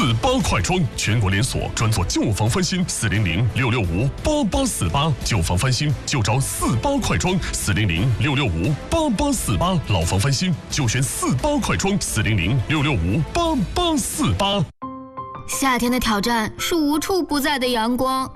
48快装，全国连锁，专做旧房翻新，400-665-8848，旧房翻新就找48快装，400-665-8848，老房翻新就选48快装，400-665-8848。 夏天的挑战是无处不在的阳光。